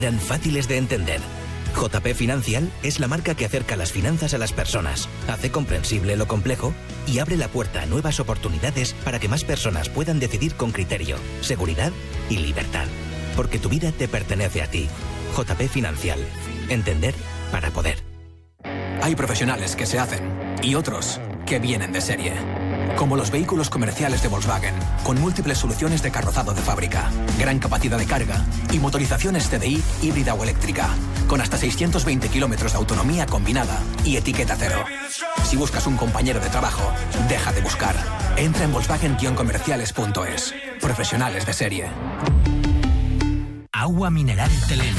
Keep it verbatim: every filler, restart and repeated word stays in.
Eran fáciles de entender. J P Financial es la marca que acerca las finanzas a las personas, hace comprensible lo complejo y abre la puerta a nuevas oportunidades para que más personas puedan decidir con criterio, seguridad y libertad. Porque tu vida te pertenece a ti. J P Financial. Entender para poder. Hay profesionales que se hacen y otros que vienen de serie. Como los vehículos comerciales de Volkswagen, con múltiples soluciones de carrozado de fábrica, gran capacidad de carga y motorizaciones T D I híbrida o eléctrica, con hasta seiscientos veinte kilómetros de autonomía combinada y etiqueta cero. Si buscas un compañero de trabajo, deja de buscar. Entra en volkswagen guion comerciales punto es. Profesionales de serie. Agua mineral Teleno.